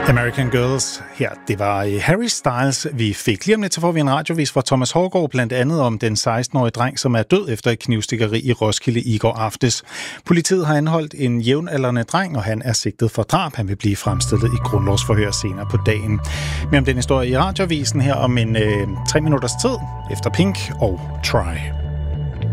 American Girls. Her, det var Harry Styles, vi fik. Lige om lidt, så får vi en radiovis fra Thomas Hårgaard, blandt andet om den 16-årige dreng, som er død efter et knivstikkeri i Roskilde i går aftes. Politiet har anholdt en jævnaldrende dreng, og han er sigtet for drab. Han vil blive fremstillet i grundlovsforhør senere på dagen. Men om den historie i radiovisen her om en 3 minutters tid, efter Pink og Try.